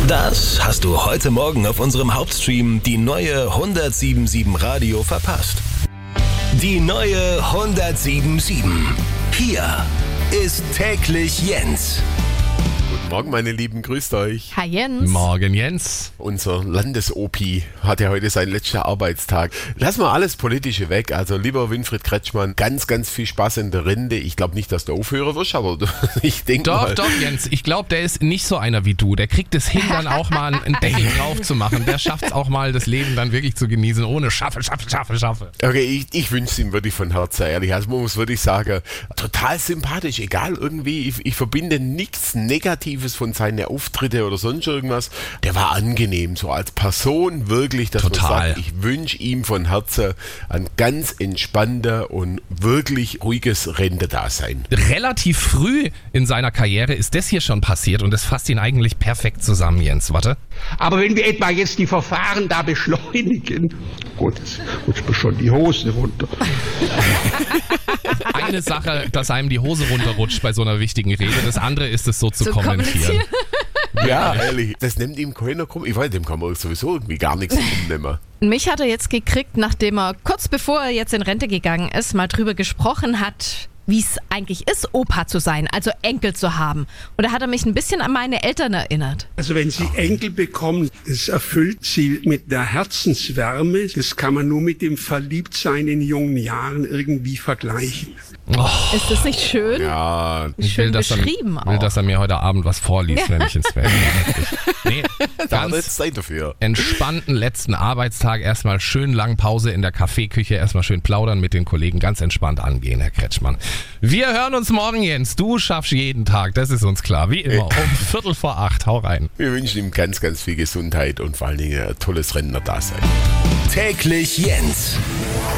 Das hast du heute Morgen auf unserem Hauptstream die neue 107.7 Radio verpasst. Die neue 107.7. Hier ist täglich Jens. Guten Morgen, meine Lieben, grüßt euch. Hi Jens. Morgen, Jens. Unser Landes-OP hat ja heute seinen letzten Arbeitstag. Lassen wir alles Politische weg. Also, lieber Winfried Kretschmann, ganz, ganz viel Spaß in der Rinde. Ich glaube nicht, dass du aufhören wirst, aber ich denke mal. Doch, Jens. Ich glaube, der ist nicht so einer wie du. Der kriegt es hin, dann auch mal ein Deckel drauf zu machen. Der schafft es auch mal, das Leben dann wirklich zu genießen, ohne Schaffe. Okay, ich wünsche es ihm wirklich von Herzen, ehrlich. Also, man muss wirklich sagen, total sympathisch. Egal, irgendwie, ich verbinde nichts Negatives von seinen Auftritte oder sonst irgendwas. Der war angenehm, so als Person wirklich, dass Total. man sagt, ich wünsche ihm von Herzen ein ganz entspannter und wirklich ruhiges Rentedasein. Relativ früh in seiner Karriere ist das hier schon passiert und das fasst ihn eigentlich perfekt zusammen, Jens. Warte. Aber wenn wir etwa jetzt die Verfahren da beschleunigen, gut, jetzt rutscht mir schon die Hose runter. Eine Sache, dass einem die Hose runterrutscht bei so einer wichtigen Rede. Das andere ist es so zu kommentieren. Ja, ehrlich, das nimmt ihm keiner krumm. Ich weiß, dem kann man sowieso irgendwie gar nichts nehmen. Mich hat er jetzt gekriegt, nachdem er kurz bevor er jetzt in Rente gegangen ist, mal drüber gesprochen hat, wie es eigentlich ist, Opa zu sein, also Enkel zu haben. Und da hat er mich ein bisschen an meine Eltern erinnert. Also wenn Sie Enkel bekommen, das erfüllt Sie mit der Herzenswärme. Das kann man nur mit dem Verliebtsein in jungen Jahren irgendwie vergleichen. Ist das nicht schön? Ja, Ich Schön will, dass beschrieben er auch. mir heute Abend was vorliest, wenn ich ins Bett gehe. Nee, da hat er ganz jetzt Zeit dafür. entspannten letzten Arbeitstag. Erstmal schön lang Pause in der Kaffeeküche. Erstmal schön plaudern mit den Kollegen. Ganz entspannt angehen, Herr Kretschmann. Wir hören uns morgen, Jens. Du schaffst jeden Tag. Das ist uns klar. Wie immer. Um 7:45. Hau rein. Wir wünschen ihm ganz, ganz viel Gesundheit und vor allen Dingen ein tolles Rentnerdasein. Täglich Jens.